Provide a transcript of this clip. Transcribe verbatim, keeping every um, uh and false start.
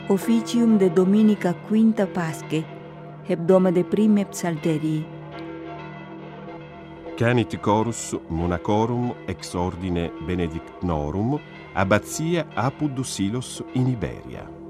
officium de Dominica quinta Pasche, hebdoma de prime psalterii. Canit chorus monacorum ex ordine benedictnorum, abbatia Apud Silos in Iberia.